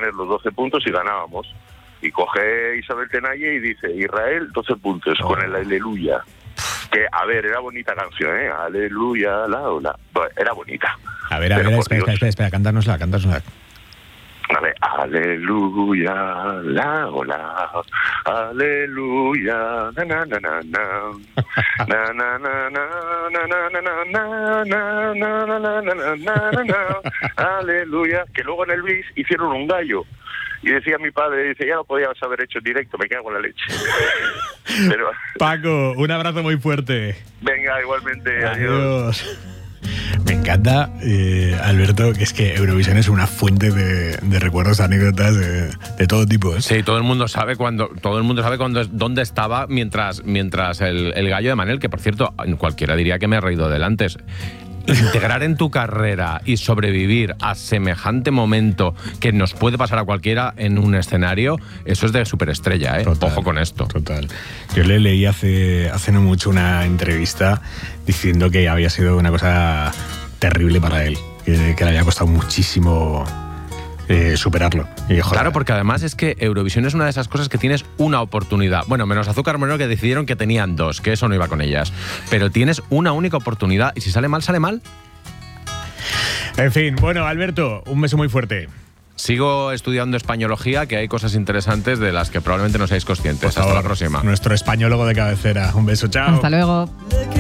tener los 12 puntos y ganábamos. Y coge Isabel Tenalle y dice, Israel, 12 puntos, con el Aleluya. Que, a ver, era bonita canción, ¿eh? Aleluya, la ola. Bueno, era bonita. A ver, espera, cántanosla. Vale, aleluya, la ola, aleluya, na na na na na, na na na na na na na na na na na na, aleluya. Que luego en el bis hicieron un gallo. Y decía mi padre, dice, ya lo podías haber hecho en directo, me cago en la leche. Pero... Paco, un abrazo muy fuerte. Venga, igualmente, adiós. Me encanta, Alberto, que es que Eurovisión es una fuente de recuerdos, anécdotas de todo tipo, ¿eh? Sí, todo el mundo sabe dónde estaba mientras el gallo de Manel, que por cierto, cualquiera diría que me he reído del antes. Integrar en tu carrera y sobrevivir a semejante momento que nos puede pasar a cualquiera en un escenario, eso es de superestrella, ¿eh? Total, ojo con esto. Total. Yo le leí hace no mucho una entrevista diciendo que había sido una cosa terrible para él, que le había costado muchísimo superarlo. Y, claro, porque además es que Eurovisión es una de esas cosas que tienes una oportunidad. Bueno, menos Azúcar Moreno, que decidieron que tenían dos, que eso no iba con ellas. Pero tienes una única oportunidad y si sale mal, sale mal. En fin, bueno, Alberto, un beso muy fuerte. Sigo estudiando españología, que hay cosas interesantes de las que probablemente no seáis conscientes. Hasta la próxima. Nuestro españólogo de cabecera. Un beso, chao. Hasta luego.